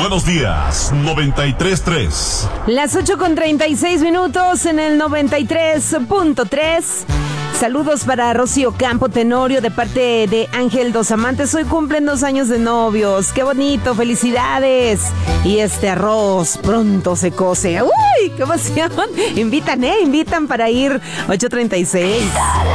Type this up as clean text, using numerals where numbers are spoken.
Buenos días, 93.3. Las 8:36 en el 93.3. Saludos para Rocío Campo Tenorio de parte de Ángel Dos Amantes. Hoy cumplen 2 años de novios. ¡Qué bonito! ¡Felicidades! Y este arroz pronto se cose. ¡Uy! ¡Qué emoción! Invitan para ir. 8:36.